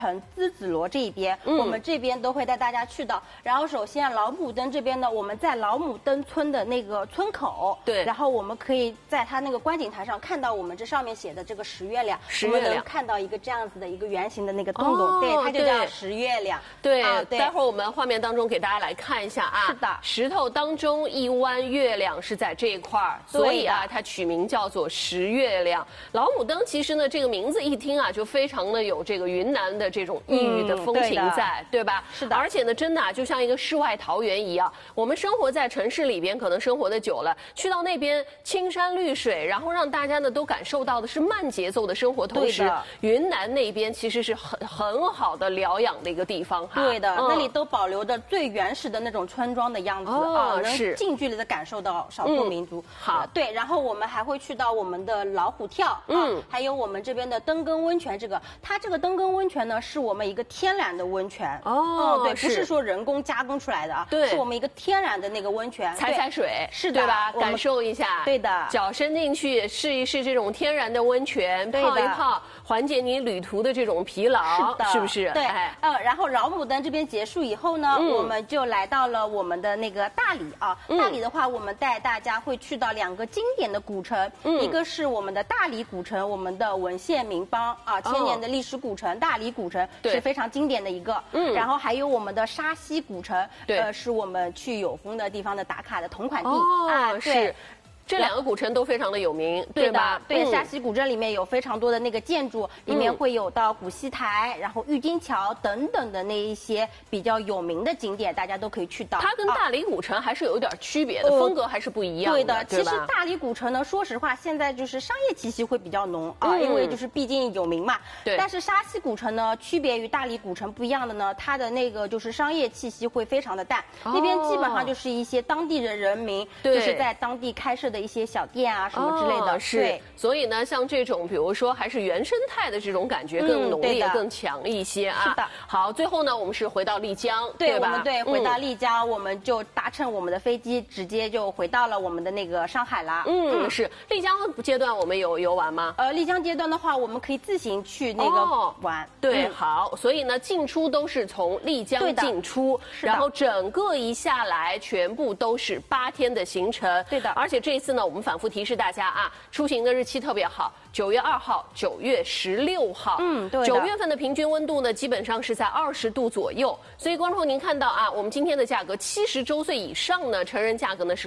淄子罗这一边，我们这边都会带大家去的。然后首先老母灯这边呢，我们在老母灯村的那个村口， 对， 然后我们可以在它那个观景台上看到我们这上面写的这个石月亮，我们能看到一个这样子的一个圆形的那个洞洞，对，它就叫石月亮。 对，待会儿我们画面当中给大家来看一下啊， 是的， 石头当中一弯月亮是在这一块儿，所以啊，它取名叫做石月亮。老母灯其实呢，这个名字一听啊，就非常的有这个云南的这种异域的风情在，对吧？ 是的， 而且呢，真的啊，就像一个世外桃源一样。我们生活在城市里边，可能生活的久了，去到那边青山绿水，然后让大家呢都感受到的是慢节奏的生活，同时云南那边其实是很好的疗养的一个地方哈。 对的，那里都保留着最原始的那种村庄的样子啊，能近距离的感受到少数民族。 好， 对，然后我们还会去到我们的老虎跳，还有我们这边的登根温泉。它这个登根温泉呢，是我们一个天然的温泉对，不是说人工加工出来的啊， 对， 是我们一个天然的那个温泉， 踩水， 是的， 对吧？感受一下， 对的， 脚伸进去试一试这种天然的温泉，泡一泡，缓解你旅途的这种疲劳，是不是？ 对，然后老母灯这边结束以后呢，我们就来到了我们的那个大理啊。大理的话，我们带大家会去到2个经典的古城，一个是我们的大理古城，我们的文献名邦啊，1000年的历史古城，大理古城是非常经典的一个。然后还有我们的沙溪古城，是我们去有风的地方的打卡的同款地啊， 是。这2个古城都非常的有名，对吧？ 对，沙溪古镇里面有非常多的那个建筑，里面会有到古戏台，然后郁金桥等等的那一些比较有名的景点，大家都可以去到。 它跟大理古城还是有一点区别的，风格还是不一样的。 对的，其实大理古城呢，说实话，现在就是商业气息会比较浓啊，因为就是毕竟有名嘛。 对。 但是沙溪古城呢，区别于大理古城不一样的呢，它的那个就是商业气息会非常的淡，那边基本上就是一些当地的人民，就是在当地开设的一些小店啊什么之类的。 是。所以呢，像这种比如说还是原生态的这种感觉更浓烈、更强一些啊。 是的。 好，最后呢，我们是回到丽江，对吧？ 回到丽江，我们就搭乘我们的飞机，直接就回到了我们的那个上海啦。 是。丽江阶段我们有游玩吗？ 丽江阶段的话，我们可以自行去那个玩。 对，好，所以呢，进出都是从丽江进出，然后整个一下来全部都是8天的行程。 对的。 而且这一次呢，我们反复提示大家啊，出行的日期特别好，9月2号、9月16号。 对。 9月份的平均温度呢，基本上是在20度左右。所以观众您看到啊，我们今天的价格，70周岁以上呢，成人价格呢是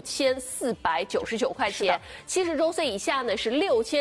6499块钱，70周岁以下呢是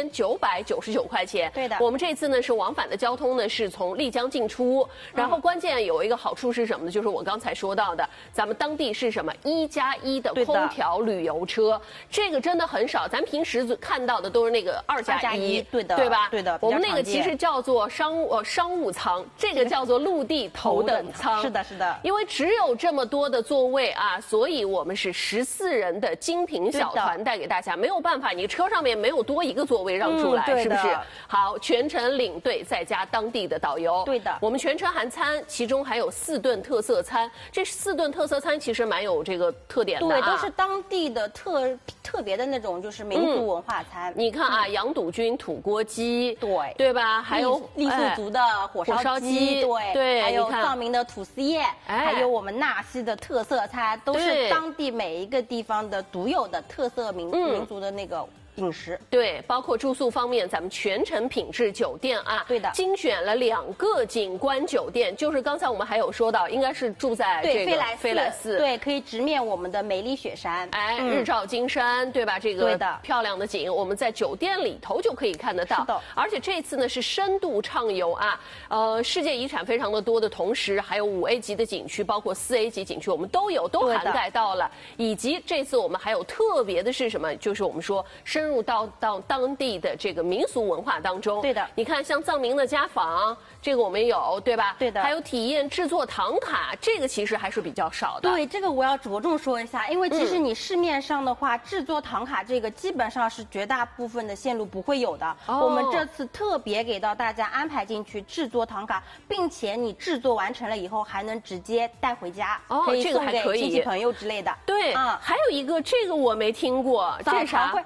6999块钱。 对的。 我们这次呢是往返的交通呢是从丽江进出，然后关键有一个好处是什么呢？就是我刚才说到的，咱们当地是什么1+1的空调旅游车，这个真的很少，咱平时看到的都是那个2+1，对吧？ 对的。 我们那个其实叫做商务舱，这个叫做陆地头等舱。 是的，是的。 因为只有这么多的座位啊，所以我们是14人的精品小团带给大家，没有办法，你车上面没有多一个座位让出来，是不是？好，全程领队再加当地的导游。 对的。 我们全程含餐，其中还有4顿特色餐，这4顿特色餐其实蛮有这个特点的啊。 对，都是当地的特别的那种，就是民族文化餐。 你看啊，杨笃军土锅鸡，对吧？还有傈僳族的火烧鸡，对，还有藏民的吐司宴，还有我们纳西的特色餐，都是当地每一个地方的独有的特色民族的那个饮食。 对，包括住宿方面，咱们全程品质酒店啊， 对的， 精选了2个景观酒店，就是刚才我们还有说到，应该是住在这个飞来寺， 对，可以直面我们的梅里雪山， 日照金山，对吧？这个漂亮的景，我们在酒店里头就可以看得到。 是的。 而且这次呢是深度畅游啊，世界遗产非常的多的同时，还有5A 级的景区，包括4A 级景区，我们都涵盖到了。以及这次我们还有特别的是什么？就是我们说深入到当地的这个民俗文化当中。 对的。 你看，像藏民的家访，这个我们有，对吧？ 对的。 还有体验制作唐卡，这个其实还是比较少的。 对，这个我要着重说一下，因为其实你市面上的话，制作唐卡这个基本上是绝大部分的线路不会有的。我们这次特别给到大家安排进去制作唐卡，并且你制作完成了以后还能直接带回家，可以送给亲戚朋友之类的。 对，还有一个这个我没听过，这啥？ 对，这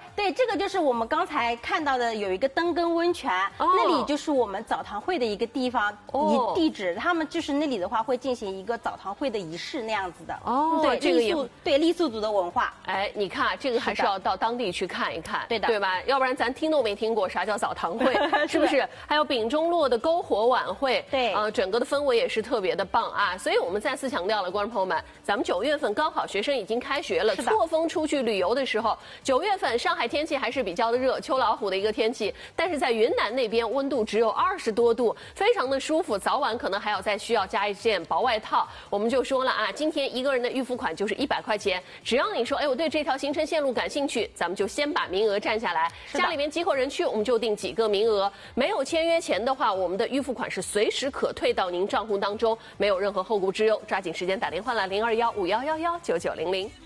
这个就是我们刚才看到的有一个灯根温泉，那里就是我们澡堂会的一个地方，地址，他们就是那里的话会进行一个澡堂会的仪式那样子的。对， 这个也对傈僳族的文化。 哎，你看这个还是要到当地去看一看， 对的， 对吧？要不然咱听都没听过啥叫澡堂会，是不是？还有丙中洛的篝火晚会， 对， 整个的氛围也是特别的棒啊。所以我们再次强调了，观众朋友们，咱们9月份刚好学生已经开学了，错峰出去旅游的时候，9月份上海天气还是比较的热，秋老虎的一个天气，但是在云南那边温度只有20多度，非常的舒服，早晚可能还要再需要加一件薄外套。我们就说了啊，今天一个人的预付款就是100块钱，只要你说，哎，我对这条行程线路感兴趣，咱们就先把名额占下来，家里面几口人去，我们就定几个名额。没有签约前的话，我们的预付款是随时可退到您账户当中，没有任何后顾之忧。抓紧时间打电话了，021511199900。